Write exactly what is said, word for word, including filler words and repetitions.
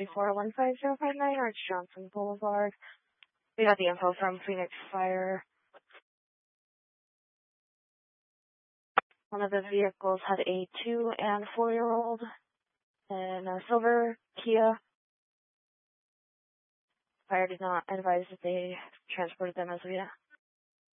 three four one five zero five nine, Arch Johnson Boulevard. We got the info from Phoenix Fire. One of the vehicles had a two and four year old in a silver Kia. Fire did not advise that they transported them as of yet.